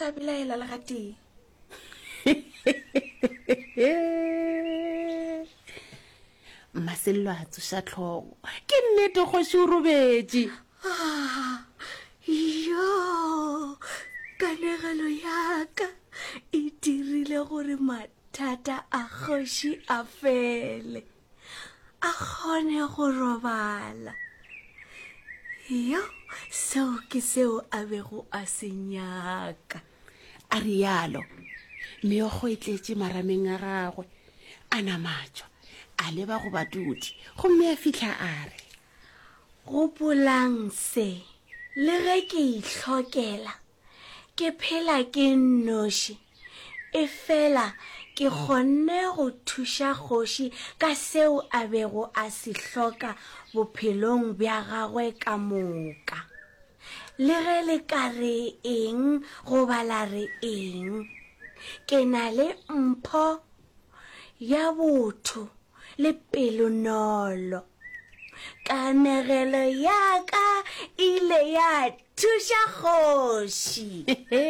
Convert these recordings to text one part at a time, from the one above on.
sa bilaela le gateng Masello a tsoša tlhogo ke nnete kgoši o robetše. yo kanegelo yaka e dirile gore mathata a kgoši a fele a kgone go robala. Yo seo ke seo a bego a se nyaka. A rialo meogo e tletše marameng a gagwe a namatšwa a leba go badudi gomme a fitlha a re, gopolang se le ge ke itlhokela ke phela ke nnoši e fela ke kgonne go thuša kgoši ka seo a bego a se hloka bophelong bja gagwe ka moka. Le ge le ka re eng goba la re eng, ke na le mpho ya botho le pelonolo. Kanegelo yaka ile ya thuša kgoši.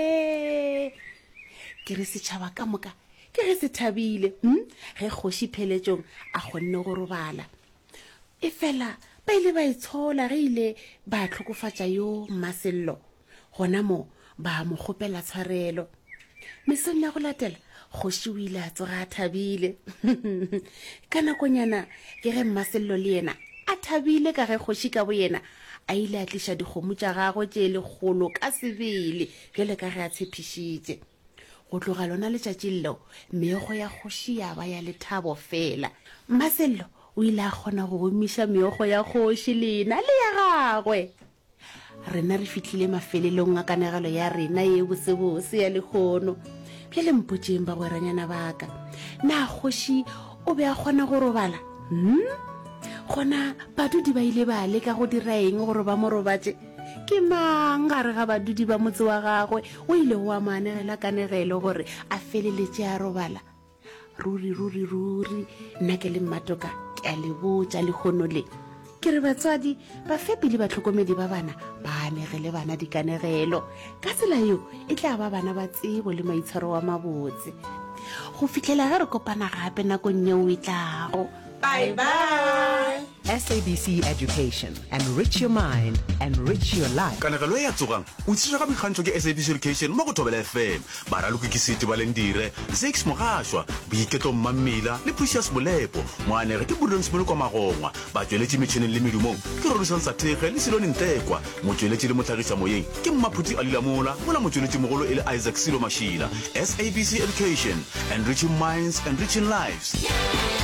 ke re setšhaba ka moka ke ge se thabile ge kgoši pheletšong a kgonne go robala. E fela ba ile ba itshola ge ile ba tlhokofatša yo Masello, gona mo ba mo kgopela tshwarelo. Mesong ya go latela kgoši o ile a tsoga a thabile ka nakonyana ke ge Masello le yena a thabile ka ge kgoši ka bo yena a ile a tliša dikgomo tša gagwe tše legolo ka sebele gele ka ge a tshepišitše. Go tloga lona letšatši lleo meogo ya kgoši ya ba ya lethabo fela. Masello o ile a kgona go gomiša meogo ya kgoši lena le ya gagwe. Rena re fitlhile mafelelong a kanegelo ya rena ye bosebose ya lekgono. Bjale mpotšeng ba gweranyana baka, na kgoši o be a kgona go robala? Gona badudi ba ile ba leka go dira eng gore ba mo robatše? Ke mang gare ga badudi ba motse wa gagwe o ile go amanegela kanegelo gore a feleletše a robala? Ruri nna ke le Mmatoka ke a le botša lekgono le ke re batswadi ba fepi le batlhokomedi ba bana ba anegele bana dikanegelo ka tsela eo e tla ba bana ba tsebo le maitshwaro wa mabotse go fitlhela ge re kopana gape nakong yeo e tlago. Bye bye. SABC Education. Enrich your mind, enrich your life. Kanegelo ya tsogang o tsira ga boikgantšho ke SABC Education mo go Thobela FM. Ba raloke ke sete ba lendire Zex Mogashwa boiketlo Mmamila le Precious Molepo moanege ke Budons Moloko Magongwa ba tsweletše metšhineng le medumong ke Rolusang Sathege le Silone Ntekwa motsweletši le motlhagisa moyeng ke Mmaphuti Alilamola mola motsweletši mogolo e le Isaac Silo Mashila. SABC Education, enriching minds, enriching lives.